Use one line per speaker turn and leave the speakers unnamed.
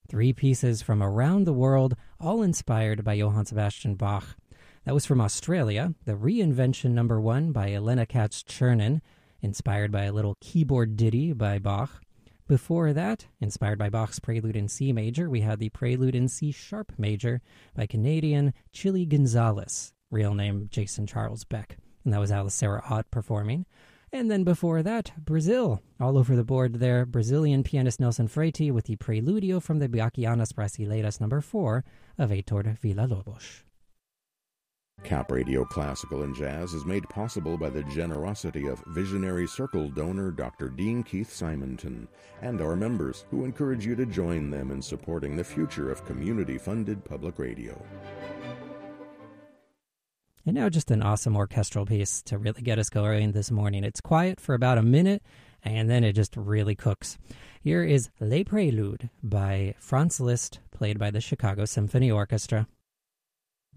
3 pieces from around the world, all inspired by Johann Sebastian Bach. That was from Australia, the Reinvention No. 1 by Elena Katz-Chernin, inspired by a little keyboard ditty by Bach. Before that, inspired by Bach's Prelude in C major, we had the Prelude in C sharp major by Canadian Chili Gonzalez, real name Jason Charles Beck, and that was Alicera Ott performing. And then before that, Brazil. All over the board there, Brazilian pianist Nelson Freite with the Preludio from the Bachianas Brasileiras No. 4 of Heitor Villa-Lobos.
Cap Radio Classical and Jazz is made possible by the generosity of visionary circle donor Dr. Dean Keith Simonton and our members, who encourage you to join them in supporting the future of community-funded public radio.
And now just an awesome orchestral piece to really get us going this morning. It's quiet for about a minute, and then it just really cooks. Here is Les Préludes by Franz Liszt, played by the Chicago Symphony Orchestra.